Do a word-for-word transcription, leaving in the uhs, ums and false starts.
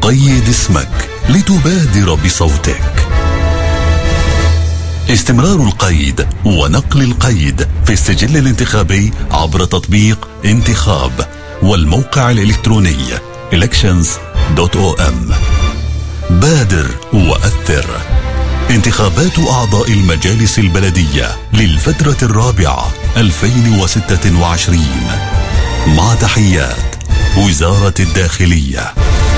قيد اسمك لتبادر بصوتك. استمرار القيد ونقل القيد في السجل الانتخابي عبر تطبيق انتخاب والموقع الإلكتروني elections دوت او ام. بادر وأثر. انتخابات أعضاء المجالس البلدية للفترة الرابعة ألفين وستة وعشرين. مع تحيات وزارة الداخلية.